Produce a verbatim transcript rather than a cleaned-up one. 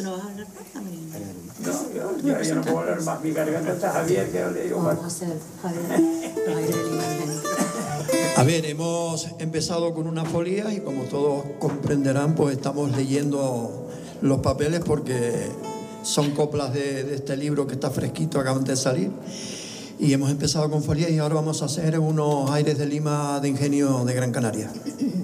¿Tú no vas a hablar también? No, yo, yo, yo no puedo hablar más. Mi garganta está Javier, que yo le digo. Vamos a hacer, Javier, los aires de Lima. A ver, hemos empezado con una folía y como todos comprenderán, pues estamos leyendo los papeles porque son coplas de, de este libro que está fresquito, acaban de salir. Y hemos empezado con folías y ahora vamos a hacer unos aires de Lima de Ingenio de Gran Canaria.